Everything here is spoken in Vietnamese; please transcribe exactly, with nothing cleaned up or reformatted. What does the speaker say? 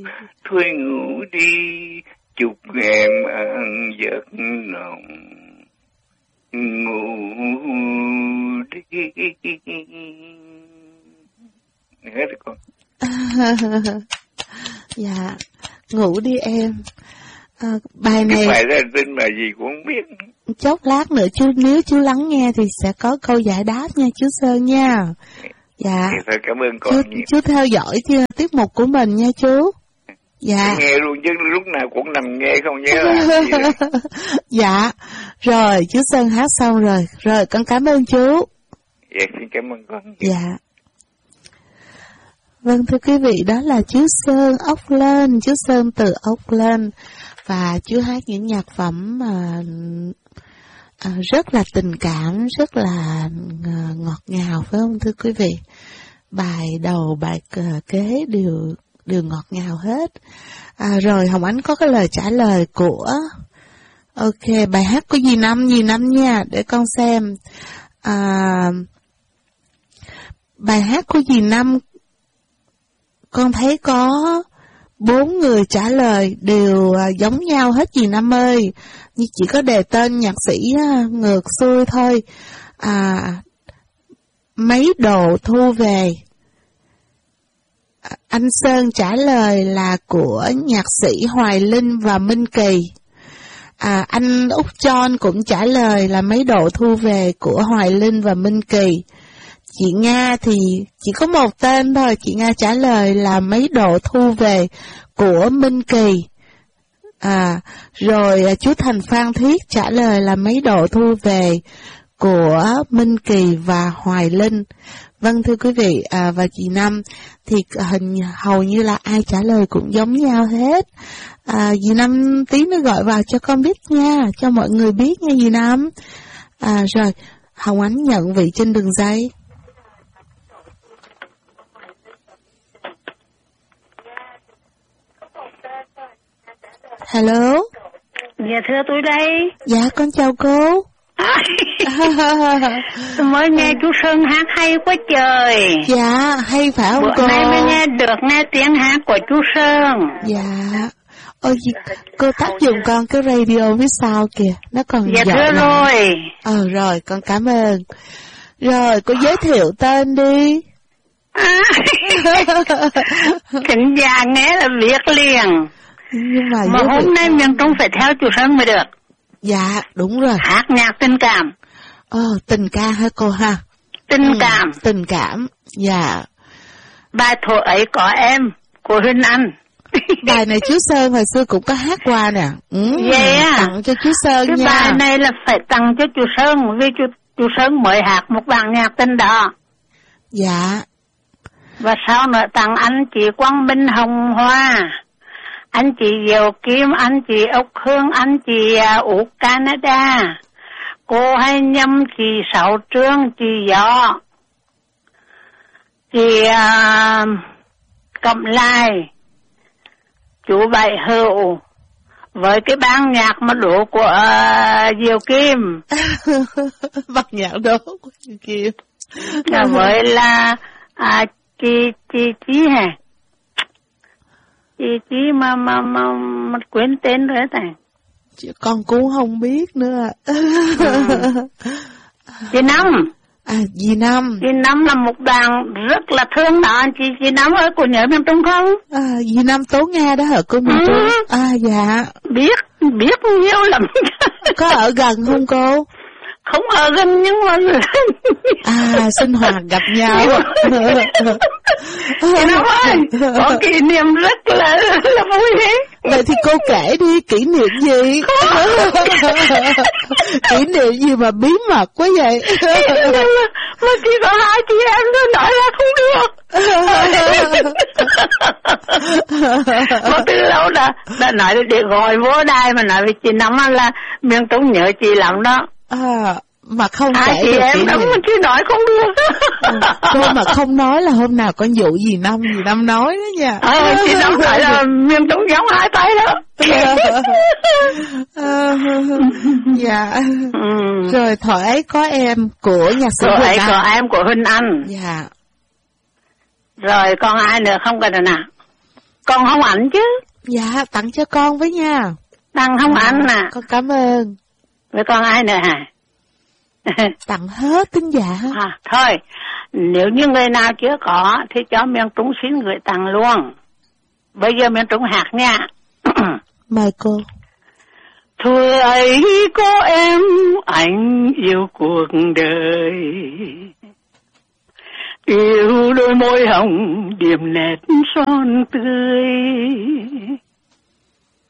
Thôi ngủ đi, chúc em ăn giấc nồng. Ngủ đi. Nghe được không? Dạ, ngủ đi em. À, bài này... Cái bài ra tên bài gì cũng không biết. Chốc lát nữa chú, nếu chú lắng nghe thì sẽ có câu giải đáp nha chú Sơn nha. Dạ. Thì cảm ơn con chú, nhiều. chú theo dõi chưa tiết mục của mình nha chú. Dạ. Nghe luôn chứ lúc nào cũng nằm nghe không nhớ là gì đó. Dạ. Rồi chú Sơn hát xong rồi. Rồi con cảm ơn chú. Dạ xin cảm ơn con. Dạ. Vâng thưa quý vị, đó là chú Sơn Ốc Lên, chú Sơn từ Ốc Lên. Và chú hát những nhạc phẩm mà à, rất là tình cảm, rất là à, ngọt ngào phải không thưa quý vị? Bài đầu, bài kế đều đều ngọt ngào hết. À, rồi Hồng Ánh có cái lời trả lời của ok, bài hát của dì Năm, dì Năm nha, để con xem. À, bài hát của dì Năm con thấy có bốn người trả lời đều à, giống nhau hết dì Năm ơi, nhưng chỉ có đề tên nhạc sĩ à, ngược xuôi thôi. À, mấy độ thu về. À, anh Sơn trả lời là của nhạc sĩ Hoài Linh và Minh Kỳ. À, anh Úc John cũng trả lời là mấy độ thu về của Hoài Linh và Minh Kỳ. Chị Nga thì chỉ có một tên thôi, chị Nga trả lời là mấy độ thu về của Minh Kỳ. À, rồi chú Thành Phan Thiết trả lời là mấy độ thu về của Minh Kỳ và Hoài Linh. Vâng thưa quý vị, à, và chị Năm thì hình hầu như là ai trả lời cũng giống nhau hết. À, dì Năm tí nữa gọi vào cho con biết nha, cho mọi người biết nha dì Năm. À, rồi, Hồng Ánh nhận vị trên đường dây. Hello. Dạ thưa tôi đây. Dạ con chào cô. À, tôi mới nghe chú Sơn hát hay quá trời. Dạ hay phải không bữa cô? Bữa nay mới nghe được nghe tiếng hát của chú Sơn. Dạ. Ôi cô tắt giùm con cái radio phía sau kìa, nó còn dạ dọn thưa lại. Rồi. Ờ rồi con cảm ơn. Rồi cô giới thiệu tên đi. À, thính giả nghe là biết liền. Nhưng mà, mà hôm nay miền Trung phải theo chú Sơn mới được. Dạ đúng rồi. Hát nhạc tình cảm. Ờ tình ca hả cô ha? Tình ừ, cảm. Tình cảm. Dạ. Bài thổ ấy có em của Huynh Anh. Bài này chú Sơn hồi xưa cũng có hát qua nè. Ừ, yeah. Tặng cho chú Sơn cái nha. Cái bài này là phải tặng cho chú Sơn vì chú, chú Sơn mới hát một bản nhạc tình đó. Dạ. Và sau nữa tặng anh chị Quang Minh Hồng Hoa, anh chị Diệu Kim, anh chị Ốc Hương, anh chị uh, Úc Canada, cô Hay Nhâm, chị Sáu Trương, chị Gió, chị uh, Cẩm Lai, chú Bảy Hữu, với cái ban nhạc mà đổ của uh, Diệu Kim. Ban nhạc đổ của Diệu Kim. À, với là à, chị chị chị hả? Chị chị mà mà mà mà quên tên rồi đấy. Chị con cũng không biết nữa. À. Chị Năm. À dì Năm. Chị Năm là một bạn rất là thương đó. Chị chị Năm ở của nhớ miền Trung không? À dì Năm Tố Nga đó hả cô miền ừ. Trung? À dạ. Biết biết nhiều lắm. Có ở gần không cô? Không ở gần nhưng mà à sinh hoạt gặp nhau. Chị Năm ơi, có kỷ niệm rất là là vui đấy. Vậy thì cô kể đi, kỷ niệm gì? Kỷ niệm gì mà bí mật quá vậy? Mà chỉ có hai chị em thôi, nói là không được. Mà từ lâu đã đã nói để gọi vô đài mà nói với chị Năm là miền Trung nhớ chị lắm đó. À, mà không à, kể chị được em đó mà chị nói không được. À, cô mà không nói là hôm nào con dụ gì Năm gì Năm nói đó nha. À, chị Năm nói là miền Trung giống hai tay đó. à, dạ. Ừ. Rồi Thời Ấy Có Em của nhạc sĩ Thời Ấy Có Em của Huynh Anh. Dạ. Rồi còn ai nữa không cần nào? Con không ảnh chứ? Dạ, tặng cho con với nha. Tặng không ảnh à? Con cảm ơn. Với con ai nữa hả? Tặng hết thính giả. À, thôi, nếu như người nào chưa có thì cho Miền Trung xin gửi tặng luôn. Bây giờ Miền Trung hát nha. Mời cô. Thôi ấy có em, anh yêu cuộc đời, yêu đôi môi hồng điểm nét son tươi,